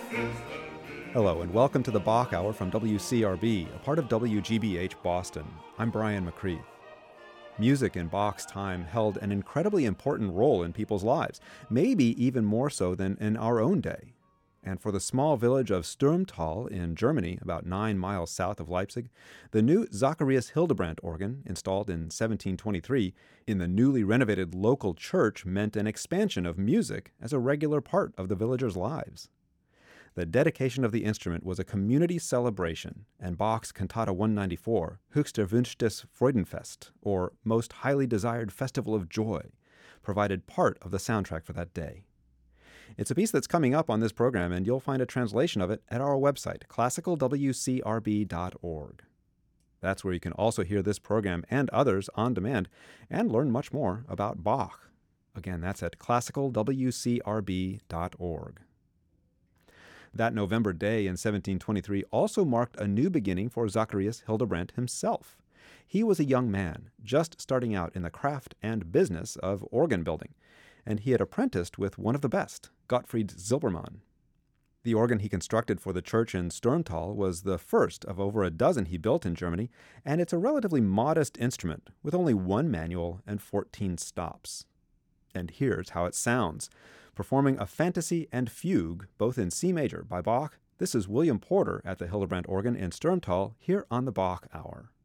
Hello, and welcome to the Bach Hour from WCRB, a part of WGBH Boston. I'm Brian McCreath. Music in Bach's time held an incredibly important role in people's lives, maybe even more so than in our own day. And for the small village of Sturmtal in Germany, about 9 miles south of Leipzig, the new Zacharias Hildebrandt organ, installed in 1723 in the newly renovated local church, meant an expansion of music as a regular part of the villagers' lives. The dedication of the instrument was a community celebration, and Bach's Cantata 194, Höchst erwünschtes Freudenfest, or Most Highly Desired Festival of Joy, provided part of the soundtrack for that day. It's a piece that's coming up on this program, and you'll find a translation of it at our website, classicalwcrb.org. That's where you can also hear this program and others on demand, and learn much more about Bach. Again, that's at classicalwcrb.org. That November day in 1723 also marked a new beginning for Zacharias Hildebrandt himself. He was a young man, just starting out in the craft and business of organ building, and he had apprenticed with one of the best, Gottfried Silbermann. The organ he constructed for the church in Sturmtal was the first of over a dozen he built in Germany, and it's a relatively modest instrument with only one manual and 14 stops. And here's how it sounds. Performing a fantasy and fugue, both in C major by Bach, this is William Porter at the Hildebrandt organ in Sturmtal, here on the Bach Hour.